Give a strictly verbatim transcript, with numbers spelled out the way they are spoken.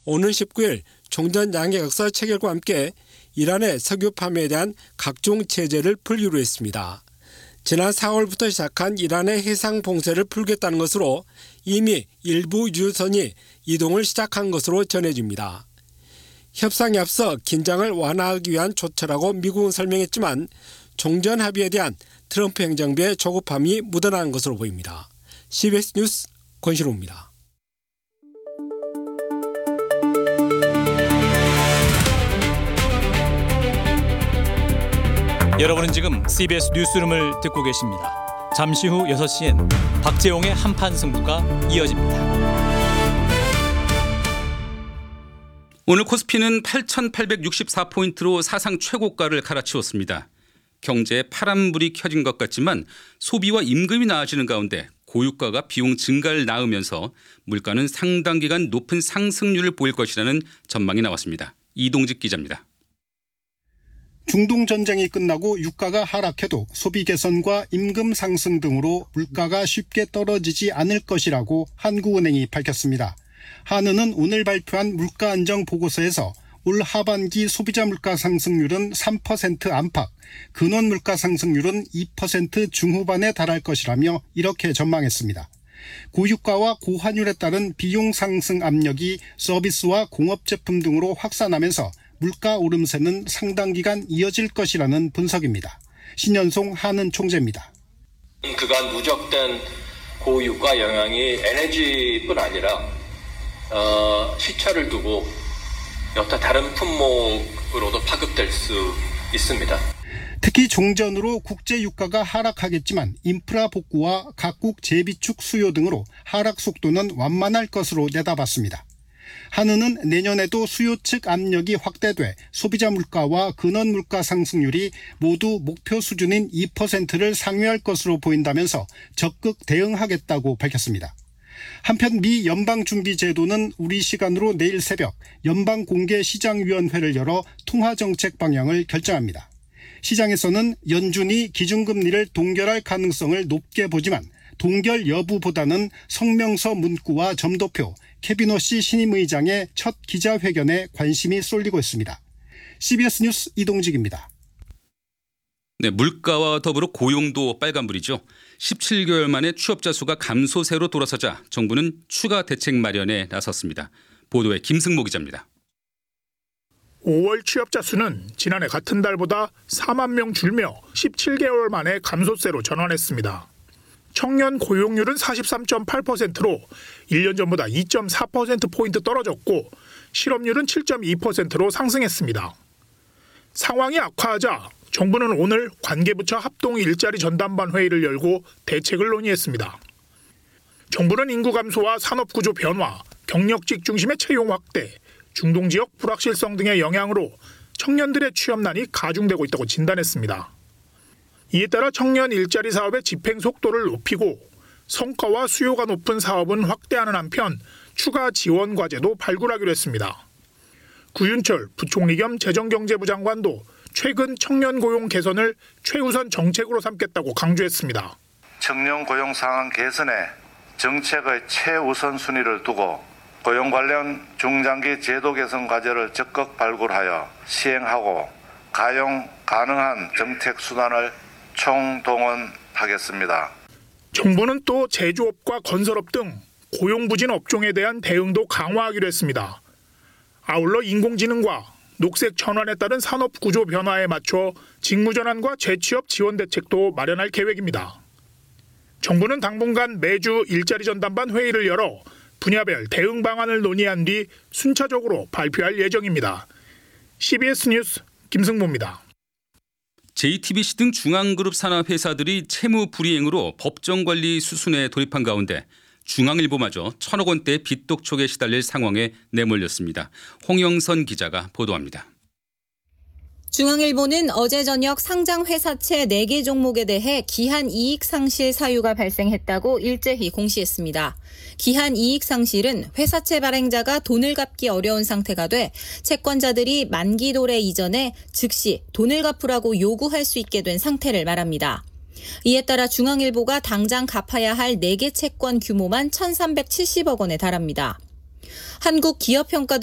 오는 십구 일 종전 양해각서 체결과 함께 이란의 석유 판매에 대한 각종 제재를 풀기로 했습니다. 지난 사월부터 시작한 이란의 해상 봉쇄를 풀겠다는 것으로 이미 일부 유선이 이동을 시작한 것으로 전해집니다. 협상에 앞서 긴장을 완화하기 위한 조처라고 미국은 설명했지만 종전 합의에 대한 트럼프 행정부의 조급함이 묻어나는 것으로 보입니다. 씨비에스 뉴스 권신호입니다. 여러분은 지금 씨비에스 뉴스룸을 듣고 계십니다. 잠시 후 여섯 시엔 박재홍의 한판 승부가 이어집니다. 오늘 코스피는 팔천팔백육십사 포인트로 사상 최고가를 갈아치웠습니다. 경제에 파란불이 켜진 것 같지만 소비와 임금이 나아지는 가운데 고유가가 비용 증가를 낳으면서 물가는 상당 기간 높은 상승률을 보일 것이라는 전망이 나왔습니다. 이동직 기자입니다. 중동 전쟁이 끝나고 유가가 하락해도 소비 개선과 임금 상승 등으로 물가가 쉽게 떨어지지 않을 것이라고 한국은행이 밝혔습니다. 한은은 오늘 발표한 물가 안정 보고서에서 올 하반기 소비자 물가 상승률은 삼 퍼센트 안팎, 근원 물가 상승률은 이 퍼센트 중후반에 달할 것이라며 이렇게 전망했습니다. 고유가와 고환율에 따른 비용 상승 압력이 서비스와 공업 제품 등으로 확산하면서 물가 오름세는 상당 기간 이어질 것이라는 분석입니다. 신현송 한은 총재입니다. 그간 누적된 고유가 영향이 에너지뿐 아니라 어, 시차를 두고 여타 다른 품목으로도 파급될 수 있습니다. 특히 종전으로 국제 유가가 하락하겠지만 인프라 복구와 각국 재비축 수요 등으로 하락 속도는 완만할 것으로 내다봤습니다. 한은은 내년에도 수요 측 압력이 확대돼 소비자 물가와 근원 물가 상승률이 모두 목표 수준인 이 퍼센트를 상회할 것으로 보인다면서 적극 대응하겠다고 밝혔습니다. 한편 미 연방준비제도는 우리 시간으로 내일 새벽 연방공개시장위원회를 열어 통화정책 방향을 결정합니다. 시장에서는 연준이 기준금리를 동결할 가능성을 높게 보지만 동결 여부보다는 성명서 문구와 점도표, 캐비너시 신임의장의 첫 기자회견에 관심이 쏠리고 있습니다. 씨비에스 뉴스 이동직입니다. 네, 물가와 더불어 고용도 빨간불이죠. 십칠 개월 만에 취업자 수가 감소세로 돌아서자 정부는 추가 대책 마련에 나섰습니다. 보도에 김승모 기자입니다. 오월 취업자 수는 지난해 같은 달보다 사만 명 줄며 십칠 개월 만에 감소세로 전환했습니다. 청년 고용률은 사십삼 점 팔 퍼센트로 일 년 전보다 이 점 사 퍼센트포인트 떨어졌고 실업률은 칠 점 이 퍼센트로 상승했습니다. 상황이 악화하자 정부는 오늘 관계부처 합동 일자리 전담반 회의를 열고 대책을 논의했습니다. 정부는 인구 감소와 산업구조 변화, 경력직 중심의 채용 확대, 중동지역 불확실성 등의 영향으로 청년들의 취업난이 가중되고 있다고 진단했습니다. 이에 따라 청년 일자리 사업의 집행 속도를 높이고 성과와 수요가 높은 사업은 확대하는 한편 추가 지원 과제도 발굴하기로 했습니다. 구윤철 부총리 겸 재정경제부 장관도 최근 청년 고용 개선을 최우선 정책으로 삼겠다고 강조했습니다. 청년 고용 상황 개선에 정책의 최우선 순위를 두고 고용 관련 중장기 제도 개선 과제를 적극 발굴하여 시행하고 가용 가능한 정책 수단을 총동원하겠습니다. 정부는 또 제조업과 건설업 등 고용 부진 업종에 대한 대응도 강화하기로 했습니다. 아울러 인공지능과 녹색 전환에 따른 산업 구조 변화에 맞춰 직무 전환과 재취업 지원 대책도 마련할 계획입니다. 정부는 당분간 매주 일자리 전담반 회의를 열어 분야별 대응 방안을 논의한 뒤 순차적으로 발표할 예정입니다. 씨비에스 뉴스 김승모입니다. 제이티비씨 등 중앙그룹 산하 회사들이 채무 불이행으로 법정관리 수순에 돌입한 가운데 중앙일보마저 천억 원대 빚독촉에 시달릴 상황에 내몰렸습니다. 홍영선 기자가 보도합니다. 중앙일보는 어제 저녁 상장 회사채 네 개 종목에 대해 기한 이익 상실 사유가 발생했다고 일제히 공시했습니다. 기한 이익 상실은 회사채 발행자가 돈을 갚기 어려운 상태가 돼 채권자들이 만기 도래 이전에 즉시 돈을 갚으라고 요구할 수 있게 된 상태를 말합니다. 이에 따라 중앙일보가 당장 갚아야 할 네 개 채권 규모만 천삼백칠십억 원에 달합니다. 한국기업평가